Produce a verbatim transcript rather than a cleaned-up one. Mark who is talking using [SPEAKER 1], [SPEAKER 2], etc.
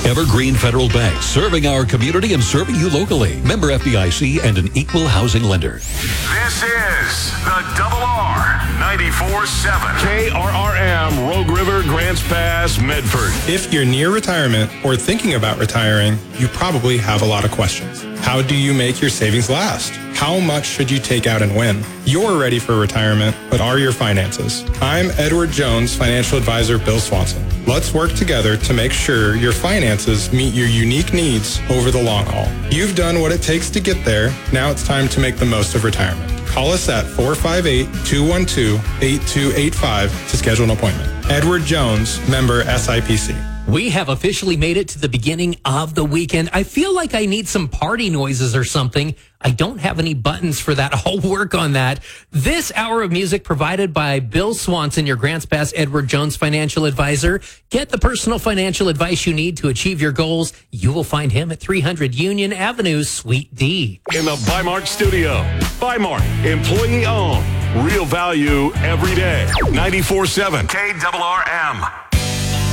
[SPEAKER 1] Evergreen Federal Bank, serving our community and serving you locally. Member F D I C and an equal housing lender.
[SPEAKER 2] This is the Double R ninety-four seven. K R R M, Rogue River, Grants Pass, Medford.
[SPEAKER 3] If you're near retirement or thinking about retiring, you probably have a lot of questions. How do you make your savings last? How much should you take out and when? You're ready for retirement, but are your finances? I'm Edward Jones, financial advisor Bill Swanson. Let's work together to make sure your finances meet your unique needs over the long haul. You've done what it takes to get there. Now it's time to make the most of retirement. Call us at four five eight, two one two, eight two eight five to schedule an appointment. Edward Jones, member S I P C.
[SPEAKER 4] We have officially made it to the beginning of the weekend. I feel like I need some party noises or something. I don't have any buttons for that. I'll work on that. This hour of music provided by Bill Swanson, your Grants Pass Edward Jones financial advisor. Get the personal financial advice you need to achieve your goals. You will find him at three hundred Union Avenue, Suite D.
[SPEAKER 2] In the Bimart studio. Bimart, employee owned. Real value every day. ninety-four seven K R R M.